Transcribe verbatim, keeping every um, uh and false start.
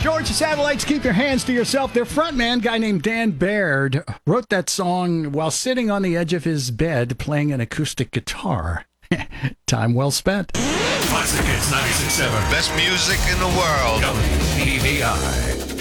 Georgia Satellites, Keep Your Hands to Yourself. Their frontman, a guy named Dan Baird, wrote that song while sitting on the edge of his bed playing an acoustic guitar. Time well spent. Classic Hits ninety-six point seven. Best music in the world. W E V I.